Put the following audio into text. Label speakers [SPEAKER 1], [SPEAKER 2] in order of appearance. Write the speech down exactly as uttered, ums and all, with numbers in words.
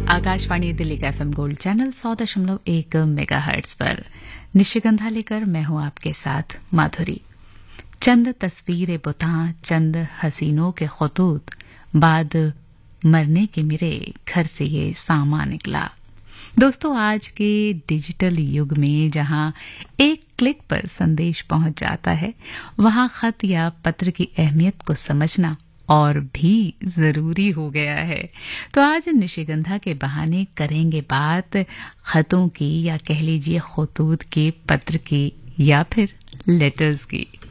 [SPEAKER 1] आकाशवाणी दिल्ली का FM gold channel सौ दशमलव एक मेगाहर्ट्ज पर निशिगंधा लेकर मैं हूं आपके साथ माधुरी। चंद तस्वीरें बुता, चंद हसीनों के खतूत, बाद मरने के मेरे घर से ये सामा निकला। दोस्तों, आज के डिजिटल युग में जहां एक क्लिक पर संदेश पहुंच जाता है, वहां खत या पत्र की अहमियत को समझना और भी जरूरी हो गया है। तो आज निशिगंधा के बहाने करेंगे बात खतों की, या कह लीजिए खतूत के, पत्र की, या फिर लेटर्स की।